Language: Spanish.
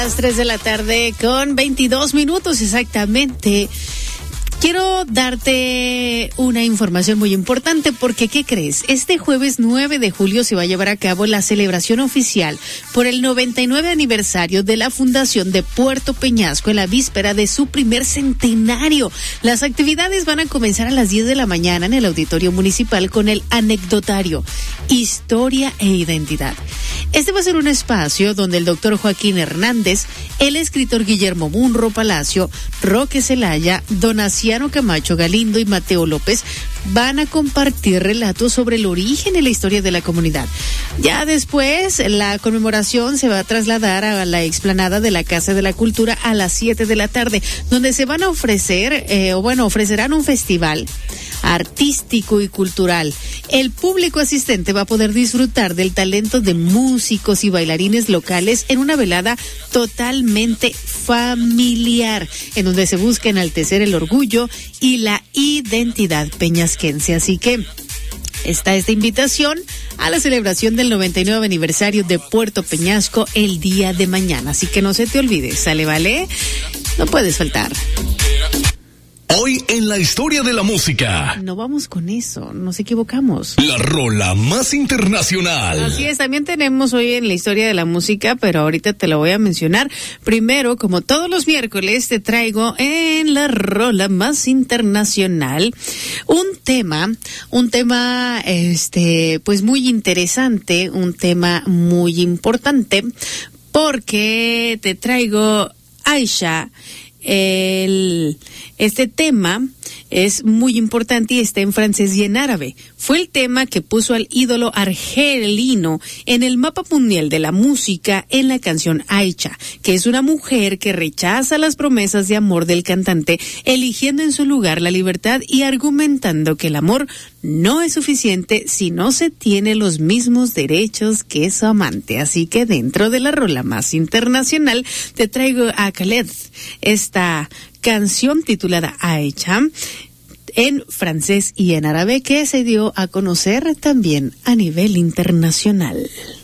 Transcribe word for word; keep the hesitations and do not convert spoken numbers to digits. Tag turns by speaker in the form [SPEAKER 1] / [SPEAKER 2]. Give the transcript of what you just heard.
[SPEAKER 1] Las tres de la tarde con veintidós minutos exactamente. Quiero darte una información muy importante porque, ¿qué crees? Este jueves nueve de julio se va a llevar a cabo la celebración oficial por el noventa y nueve aniversario de la Fundación de Puerto Peñasco en la víspera de su primer centenario. Las actividades van a comenzar a las diez de la mañana en el Auditorio Municipal con el anecdotario Historia e Identidad. Este va a ser un espacio donde el doctor Joaquín Hernández, el escritor Guillermo Munro Palacio, Roque Zelaya, Donaciano Camacho Galindo y Mateo López van a compartir relatos sobre el origen y la historia de la comunidad. Ya después, la conmemoración se va a trasladar a la explanada de la Casa de la Cultura a las siete de la tarde, donde se van a ofrecer, eh, o bueno, ofrecerán un festival artístico y cultural. El público asistente va a poder disfrutar del talento de músicos y bailarines locales en una velada totalmente familiar, en donde se busca enaltecer el orgullo y la identidad peñasquense. Así que está esta invitación a la celebración del noventa y nueve aniversario de Puerto Peñasco el día de mañana. Así que no se te olvide, ¿sale, vale? No puedes faltar.
[SPEAKER 2] Hoy en la historia de la música.
[SPEAKER 1] No vamos con eso, nos equivocamos.
[SPEAKER 2] La rola más internacional.
[SPEAKER 1] Así es, también tenemos hoy en la historia de la música, pero ahorita te lo voy a mencionar. Primero, como todos los miércoles, te traigo en la rola más internacional un tema, un tema, este, pues muy interesante, un tema muy importante, porque te traigo Aisha. El, este tema es muy importante y está en francés y en árabe. Fue el tema que puso al ídolo argelino en el mapa mundial de la música en la canción Aisha, que es una mujer que rechaza las promesas de amor del cantante, eligiendo en su lugar la libertad y argumentando que el amor no es suficiente si no se tiene los mismos derechos que su amante. Así que dentro de la rola más internacional te traigo a Khaled, esta canción titulada Aisha en francés y en árabe, que se dio a conocer también a nivel internacional.